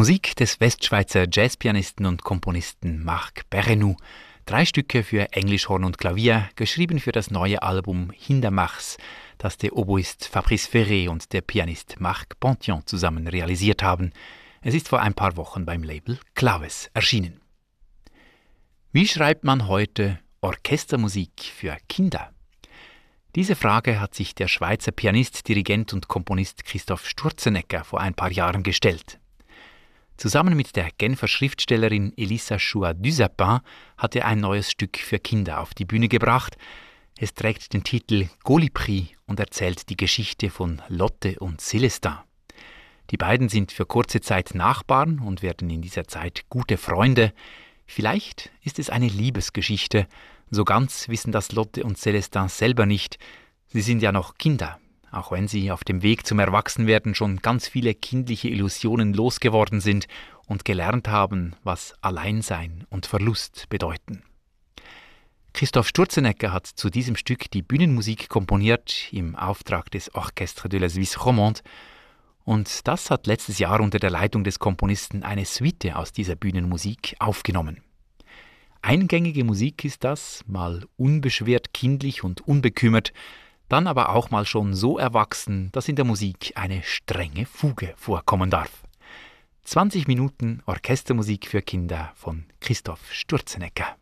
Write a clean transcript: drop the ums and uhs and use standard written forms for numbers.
Musik des Westschweizer Jazzpianisten und Komponisten Marc Perrenoud. 3 Stücke für Englischhorn und Klavier, geschrieben für das neue Album Hindermachs, das der Oboist Fabrice Ferré und der Pianist Marc Ponthion zusammen realisiert haben. Es ist vor ein paar Wochen beim Label Claves erschienen. Wie schreibt man heute Orchestermusik für Kinder? Diese Frage hat sich der Schweizer Pianist, Dirigent und Komponist Christoph Sturzenegger vor ein paar Jahren gestellt. Zusammen mit der Genfer Schriftstellerin Elissa Chouat-Duzapin hat er ein neues Stück für Kinder auf die Bühne gebracht. Es trägt den Titel Colibri und erzählt die Geschichte von Lotte und Celestin. Die beiden sind für kurze Zeit Nachbarn und werden in dieser Zeit gute Freunde. Vielleicht ist es eine Liebesgeschichte. So ganz wissen das Lotte und Celestin selber nicht. Sie sind ja noch Kinder, auch wenn sie auf dem Weg zum Erwachsenwerden schon ganz viele kindliche Illusionen losgeworden sind und gelernt haben, was Alleinsein und Verlust bedeuten. Christoph Sturzenegger hat zu diesem Stück die Bühnenmusik komponiert im Auftrag des Orchestre de la Suisse Romande. Und das hat letztes Jahr unter der Leitung des Komponisten eine Suite aus dieser Bühnenmusik aufgenommen. Eingängige Musik ist das, mal unbeschwert kindlich und unbekümmert, dann aber auch mal schon so erwachsen, dass in der Musik eine strenge Fuge vorkommen darf. 20 Minuten Orchestermusik für Kinder von Christoph Sturzenegger.